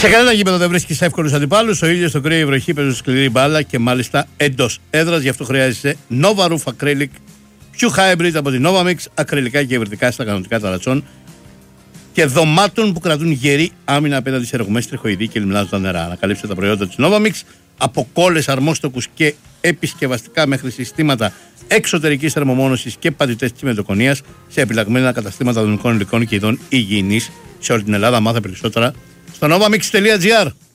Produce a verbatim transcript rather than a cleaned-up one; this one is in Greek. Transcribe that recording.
Σε κανένα γήπεδο δεν βρίσκεις εύκολους αντιπάλους. Ο ήλιος, το κρύο, η βροχή παίζουν σκληρή μπάλα και μάλιστα εντός έδρας. Γι' αυτό χρειάζεσαι Nova Roof Acrylic Pure Hybrid από την Novamix. Ακριλικά και υβριδικά στα κανονικά ταρατσών και δωμάτων που κρατούν γερή άμυνα απέναντι σε ρογμές, τριχοειδή και λιμνάζοντα νερά. Ανακαλύψτε τα προϊόντα της Novamix από κόλλες, αρμόστοκους και επισκευαστικά μέχρι συστήματα εξωτερικής θερμομόνωσης και πατητές τσιμεντοκονίας σε επιλεγμένα καταστήματα δομικών υλικών και ειδών υγιεινής σε όλη την Ελλάδα. Μάθε περισσότερα στο novamix τελεία gr.